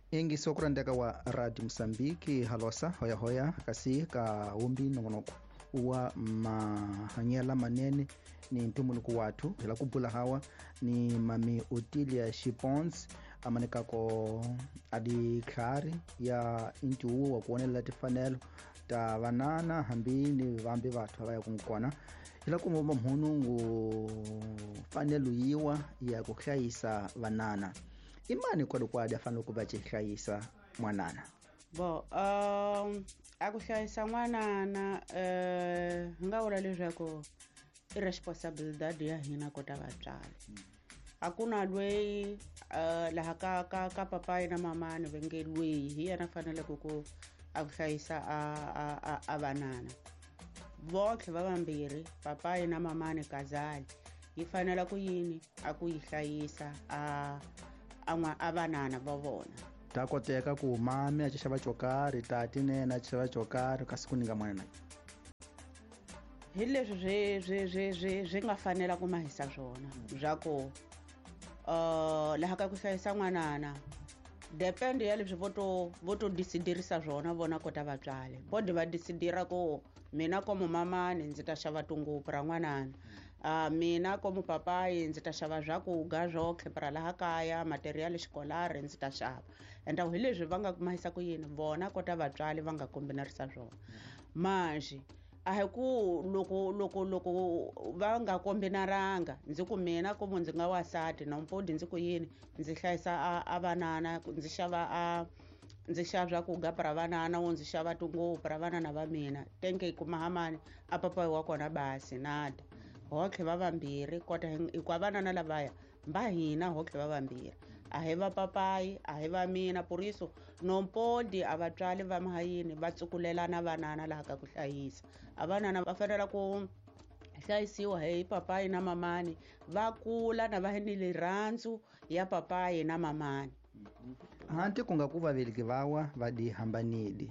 Ingi sokurandeka wa Radio Msambiki halosa hoya hoya kasi ka umbi nongonoko uwa mahanyela manene ni ntumunuku watu ila kubula hawa ni mami Otilia Shipons amanika ko adi khari ya intu uwa wa kuonela tifanelo ta vanana hambi ni vambi vatu hawaya kumkona ila kumomba mhunungu fanelu yiwa ya kukhayisa vanana imani kwa afana kuba chihlayisa mwanana bo akuhlayisa mwanana ngawula leswaku irresponsibilidade ya hina kota vatswari hakuna lweyi laha ka papai na mamani venge lweyi hi yana fanele ku akuhlayisa a vanana votlhe va vambirhi papai na mamani kazali yi fanela ku yini aku yi hlayisa a vanana va vona ta koteka ku mami a xava chokari tati nena a xava chokari kasi ku ninga mwana hi leswi zwi nga fanela ku mahisa swona zako laha ka ku hlayisa n'wanana depende ya leswi voto deciderisa swona vona kota vatswale bodi va decidera ko mina como mamani ndzi ta xava tungupu ra n'wanana mina como papai ndzi ta xava swakudya zwotlhe para laha kaya material xikolari ndzi ta xava enda hi leswi va nga mahisa ku yini vona kota vatswali va nga kombinarisa swona manje a hi ku loko va nga kombinaranga ndzi ku mina como ndzi nga wasati na mpodi ndzi ku yini ndzi hlayisa a vanana ndzi xava swakudya para vanana wo ndzi xava tungupu para vanana va mina tenke ku mahamani a papai wa kona basi nada hotlhe va vambirhi kota hikuva vanana lavaya mba hina hotlhe va vambirhi a hi va papai a hi va mina puriso nompodi a vatswali va mahayini va tsukulelana vanana laha ka ku hlayisa a vanana va fanela ku hlayisiwa hi papai na mamani va kula na va ni rirhandzu ya papai na mamani hanti ku nga ku vaveleki vawa va di hambanile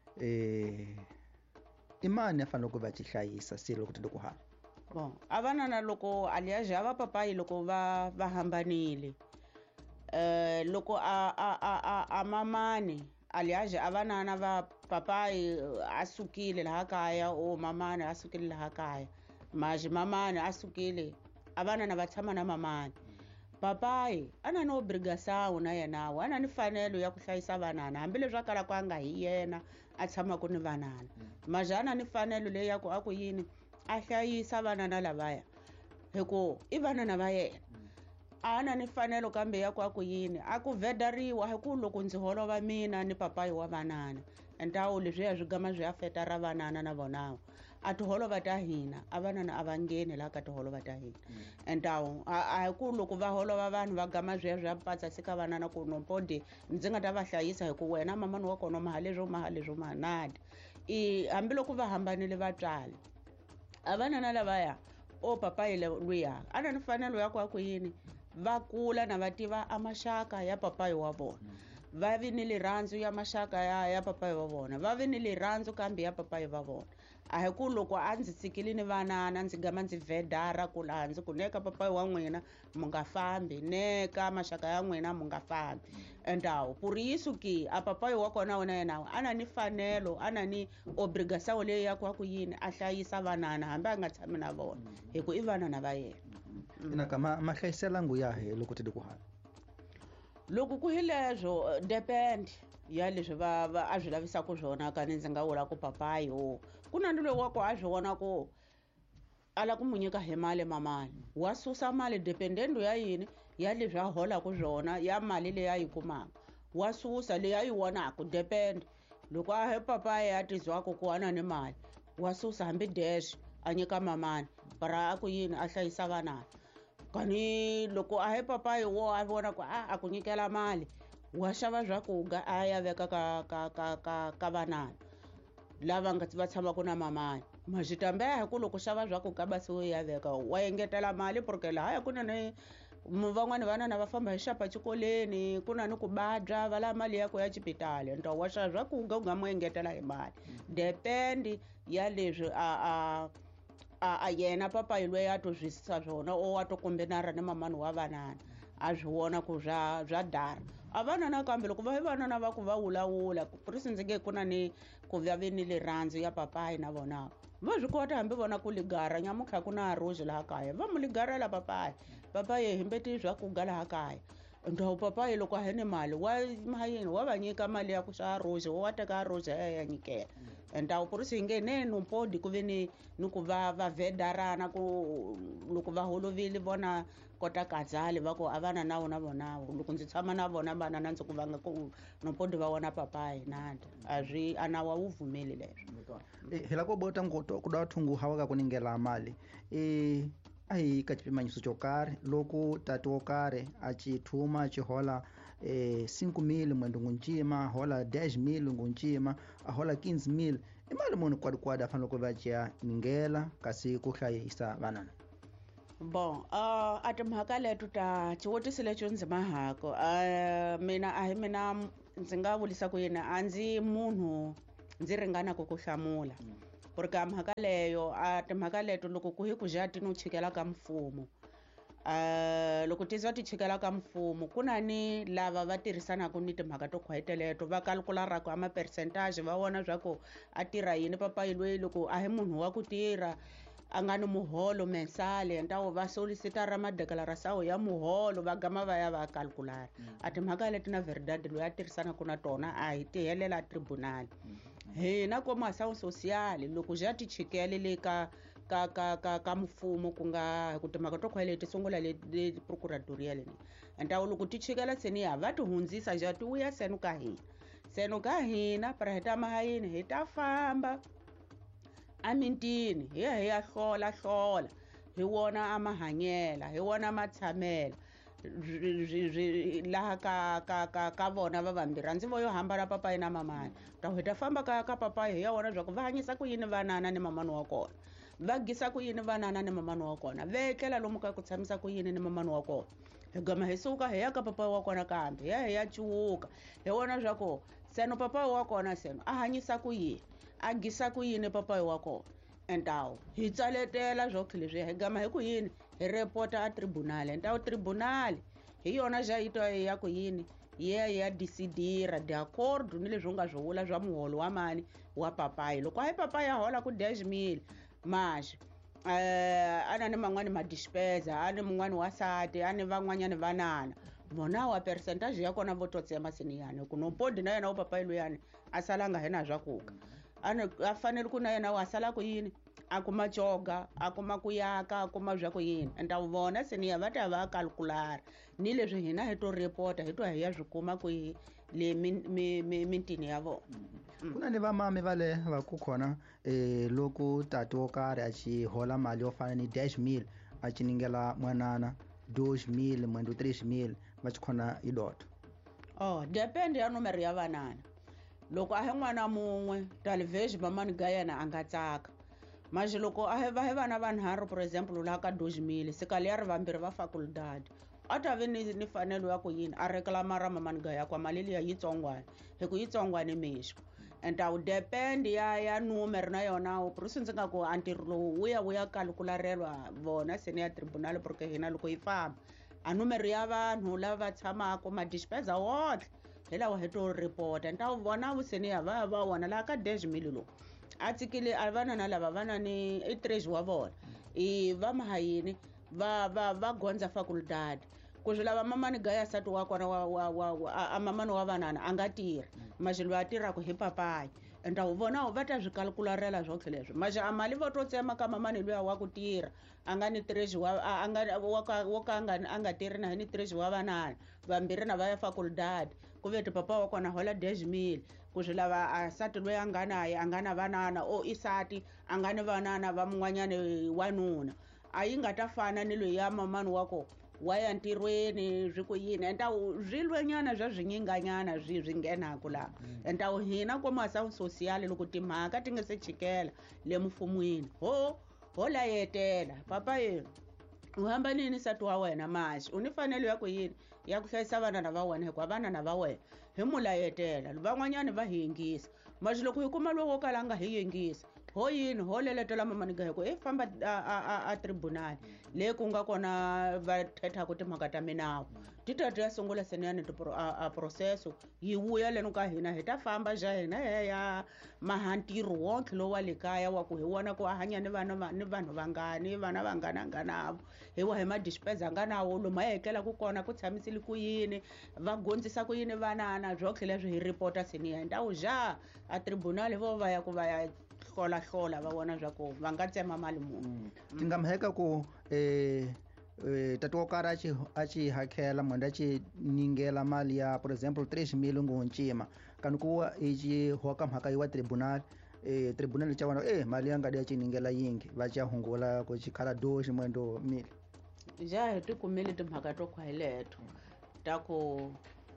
imani afanele ku va tihlayisa silo ku tidi ku hava bon a vanana loko aliyaje ava papai loko va hambanile loko a mamani aliyaje a vanana va papai asukile laha kaya o mamani asukile laha kaya maji mamani asukile a vanana va tshama na mamani papai ana ni obrigação na yenawo ana ni fanelo ya ku hlayisa vanana hambileswi a kalaka a nga hi yena a tshamaku ni vanana maji ana ni fanelo leyi ya ku a ku yini a hlayisa vanana lavaya hikuva i vanana va yena ana ni fanelo kambe ya ku a ku yini a ku vedariwa hi ku loko ndzi holova mina ni papai wa vanana entawo leswi ya swigama swi afeta ra vanana na vonawo a tiholova ta hina a vanana a va ngheni laha ka tiholova ta hina entawo a hi ku loko va holova vanhu va gama swi patsa sika vanana ku nompodi ndzi nga ta va hlayisa hi ku wena mamani wa kona maha leswo manadi hambiloko va hambanile vatswali a vanana lavaya o papai luya ana ni fanelo ya ku a ku yini va kula na va tiva a maxaka ya papai wa vona va vi ni rirhandzu ya maxaka ya papai wa vona va vi ni rirhandzu kambe ya papai va vona a hi ku loko a ndzi tsikile ni vanana ndzi gama ndzi vedara ku laha ndzi ku neka papai wa n'wina mu nga fambi neka maxaka ya n'wina mu nga fambi entawo puriyisu ki a papai wa kona wona yenawo ana ni fanelo ana ni obrigação leyi ya ku a ku yini a hlayisa vanana hambi a nga tshami na vona hi ku i vanana va yena inaka mahlayiselangu ya he loko tidi ku hava loko ku hi leswo depend ya leswi va a swi lavisaka swona kani ndzi nga vula ku papai ku na ni loyi wa ku a swi vona ku ala ku mu nyika hi mali mamani wa susa mali dependendo ya yini ya leswi a holaka swona ya mali leyi a yi kumaka wa susa leyi a yi vonaka depend loko a he papai a tizwaka ku ana ni mali wa susa hambi dash a nyika mamani para a ku yini a hlayisa vanana kani loko a he papai wo a vona ku a ku nyikela mali wa xava swakudya a ya veka ka vanana lava nga va tshamaku na mamani maxitambe a hi ku loko xava swakudya basi wo ya veka wa engetela mali porque lahaya ku na ni van'wani vanana va famba hi xapa xikoleni ku na ni ku badya va lava mali ya ku ya chipitali nto wa xava swakudya u nga mu engetela hi mali depend ya leswi a yena papai loyi a to zwisisa swona o wa to kombinara ni mamani wa vanana a swi vona ku bya dara a vana nakambe loko va vanana va ku va wulawula ku ri sindzike ku na ni ku va ve ni rirhandzu ya papayi na vona va swi kota hambi vona ku ligara nyamukha ku na rose laha kaya va mu ligarela papayi himbeti swa ku ga laha kaya ndo papayi loko a hene mali wa mayini wa va nyika mali ya ku xava rose wa teka rose ya nyikela enda ku ri singe ne nompodi ku ve ni ku va vedarana ku loko va holovile vona kota kadzali va ku a vana na vona loko ndzi tshama na vona vana na ndzi ku vanga ku nompodi va wona papayi nanda a swi anawa wu vumeli leswo hi la ko bota ngoto ku da thungu hawa ka ku ningela mali a hi ka xipimanyiso xo karhi loko tati wo karhi a ci thuma a ci hola 5,000 mwendo nguncima a hola 10,000 nguncima a hola 15,000 i mali muni kwadikwadi a fanele ku va ciya ningela kasi ku hlayisa vanana bon a timhaka leto ta xiwotisi lexo ndzi mahako mina a hi mina ndzi nga vulisa ku yini a ndzi munhu ndzi ringana ku hlamula ku ri ka mhaka leyo a timhaka leto loko ku hi ku ja ti no chikela ka mfumo loko ti za ti chikela ka mfumo ku na ni lava va tirhisanaka ni timhaka to khwayeteleto va kalkulara ku ama percentage va vona swa ku a tirha yini papayi loyi loko a hi munhu wa ku tirha a nga ni muholo mensale ntawo va solicitara madeklarasiyo ya muholo va gama va ya va kalkulara a timhaka leti na verdad loyi a tirhisanaka na tona a hi ti helela tribunal hina como ação social loko ja ti chikele le ka mfumo ku nga ku timhaka to khwayela ti sungula le procuratorial ni ntawo loko ti chikela seni ya va ti hundzisa ja ti uya senu ka hina praheta mahayini hi ta famba amintini hi ya hlola hi wona amahanyela hi wona matshamela laha ka vona va vambirhi ndzi vo yo hambana papayi na mamani hi ta famba ka papayi hi ya wona bya ku va hanyisa ku yini vanana ni mamani wa kona va gisa ku yini vanana ni mamani wa kona ve etlela lomu ka ku tshamisa ku yini ni mamani wa kona hi gama hi suka hi ya ka papayi wa kona kambe hi ya ciwuka hi wona bya ku seno papayi wa kona seno a hanyisa ku yini a gisa ku yini papayi wa kona entawo hi tsaletela zwo leswi hi gama hi ku yini hi reporta a tribunal entawo tribunal hi yona ja ito ya ku yini ya decidira de acordo ni leswi nga swo vula swa muholo wa mani wa papayi loko a papayi a hola ku 10,000 maxa ana ni man'wani madispesa ani mun'wani wasati ani van'wanyani vanana vona wa percentage ya kona vo totsema siniyani ku nompodi na yena wa papayi loyani a salanga hina zwakuka a fanele ku na yena wa sala ku yini a kuma joga a kuma ku yaka a kuma bya ku yini enda vona seniya va ta va kalkulara ni leswi hina hi to reporta hi to hi ya swi kuma ku le mintini ya vona ku na ni vamami va le va ku khona loko tati wo karhi a ci hola mali yo fana ni 10,000 a ci ningela n'wanana 2,000 mwendo 3,000 va ci khona hi doto depende ya numero ya vanana loko a he n'wana mun'we talvez mamani ga yena a nga tsaka maxe loko a he vana vanharhu for example laha ka 2,000 sikali ya ri vambirhi va faculdade a ta ve ni fanelo ya ku yini a reklamara mamani ga yakwa mali liya yitsongwana hi ku yitsongwane mexo entawu depende ya numero na yona u purisi ndzi nga ku a ntirho lowu wu ya kalkularelwa vona seni ya tribunal porque hina loko yi famba a numero ya vanhu lava va tshamaka madispesa wotlhe hi lawa hi to reporta ntawu vona vuseni ya va wona laha ka 10,000 loko a tsikile a vanana lava vana ni i treasure wa vona i va mahayini va gondza faculdade ku swi lava mamani gaya sati wa kona a mamani wa vanana a nga tirhi maxilo va tirhaka hi papayi entawu vona va ta swi kalkularela zwotlhe leswi maxa a mali vo to tsema ka mamani luya wa ku tirha a nga ni treasure wo ka a nga tirhi na hi ni treasure wa vanana vambirhi na va ya faculdade ku ve papa wa kona hola 10,000 ku swi lava a sati loyi a nga naye a nga na vanana o isati a nga ni vanana va mun'wanyani wanuna a yi nga ta fana ni loyi ya mamani wa ko wa ya ntirhweni swi ku yini entawu zvilwenyana zwa zwinyinganyana zwi nghenaka laha entawu hina como ação social loko timhaka ti nga se chikela le mufumwini ho layetela papa yena u hambanini sati wa wena maxi u ni fanele ya ku yini ya ku hlayisa vanana va wena hikuva vanana va wena hi mu layetela van'wanyani va hi yingisa maxi loko hi kuma lowo kala nga hi yingisa ho yini ho leletela mamaniga hiko i famba a tribunal le ku nga kona va thethaka timhaka ta minawu ti ta ya sungula seniyani a proceso yi vuya leni ka hina hi ta famba ja hina ya mahantirho wonke lowu wa le kaya wa ku hi vona ku a hanya ni vanhu vangani vana vangananganavo hi wa hi madispesa anganawo lomu hi etlela ku kona ku tshamisile ku yini va gondzisa ku yini vanana byotlhe leswi hi ripota seniya ndawu ja a tribunal vo va ya ku va ya hlola va vona swa ku va nga tsema mali muni ti nga mheka ku tati wo karhi a ci hakhela mwenda a ci ningela mali ya por example 3 mil ngu ncima kani kuwa i ci hoka mhaka yiwa tribunal tribunal cha vona mali ya ngadi ya ci ningela yingi va ca hungula ku ci khala doxi mwendo mili ja hi ti kumile timhaka to khwahileto ta ku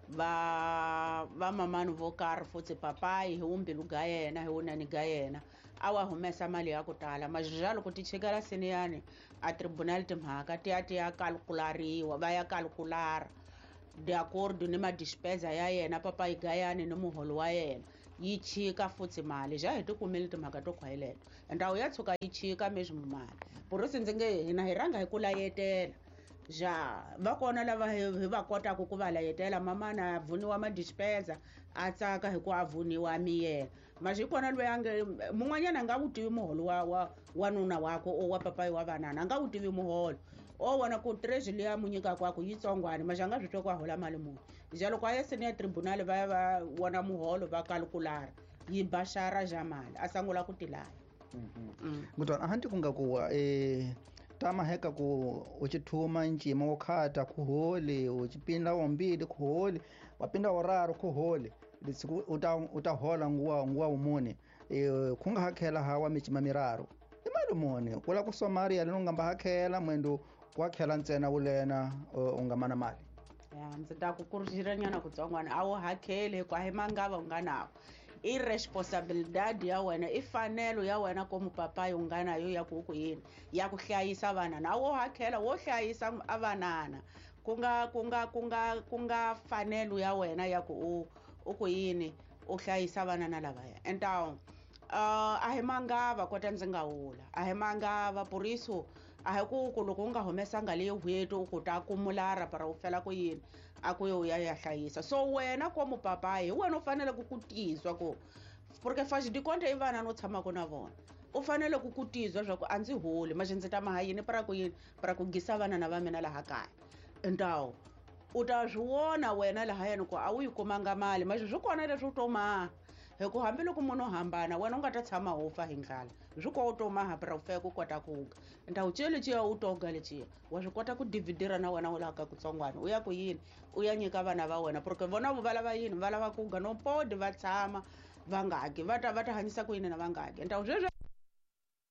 va mamani vo karhi futsi papayi hi wumbilu ga yena hi wunani ga yena a wa humesa mali ya ku tala majija loko ti chekela seniyani a tribunal timhaka ti ya kalkulariwa va ya kalkulara de acordo ni madispesa ya yena papayi ga yani ni muholo wa yena yi chika futsi mali ja hi ti kumile timhaka to khwahileto ndawu ya tshuka yi chika meswi mali purisi ndzi nge hina hi rhanga hi ku layetela ja va kona lava hi va kotaka ku va layetela mamana a vuniwa madispesa a tsaka hi ku a vuniwa miyela maxi kona loyi a nge mun'wanyana a nga wu tivi muholo wa nuna wako o wa papayi wa vanana a nga wu tivi muholo o vona ku treasure leyi a mu nyikaka wako yitsongwana maxi a nga swi twa ku a hola mali muni ja loko a ya seniya tribunal va ya va vona muholo va kalkulara yi baxara ja mali a sangula ku tilaya ngutwana a hanti ku nga kuwa tama heka ku u ci thuma ncima wo khata ku holi u ci pinda wombili ku holi wa pinda woraro ku holi lesiku u ta hola nguwa wumune ku nga hakhela hawa micima miraro i mali muni kula ku somaria leni u nga mba hakhela mwendo wa khela ntsena wulena u nga mana mali ya ndzi ta ku kurixiranyana kutsongwana a wu hakheli hi ku a hi mangava u nga nawo i responsibilidad ya wena i fanelo ya wena komu papayi u nga nayo ya ku ku yini ya ku hlayisa vanana a wo hakhela wo hlayisa a vanana ku nga fanelo ya wena ya ku u ku yini u hlayisa vanana lavaya entawu a hi mangava kota ndzi nga wula a hi mangava puriso a hi ku loko u nga humesanga leyi hwetu u ku ta kumulara para u fela ku yini a ku yo ya hlayisa so wena komu papayi hi wena u fanele ku tizwa ku porque faxi di konta i vana no tshamaka na vona u fanele ku tizwa swa ku a ndzi holi maxi ndzi ta mahayini para ku yini para ku gisa vanana va mina laha kaya entawu u ta swi vona wena lahayani ku a wu yi kumanga mali maxi swi kona leswi u to maha hi ku hambiloko munhu hambana wena u nga ta tshama hofa hi ndlala swi ko u to maha para u feka ku kota ku ga entawu ciyo lechiya u toga lechiya wa swi kota ku dividira na wena u laha ka kutsongwana u ya ku yini u ya nyika vana va wena porque vona vo va lava yini va lava ku ga no podi va tshama va nga haki va ta hanyisa ku yini na va nga haki entawu sweswi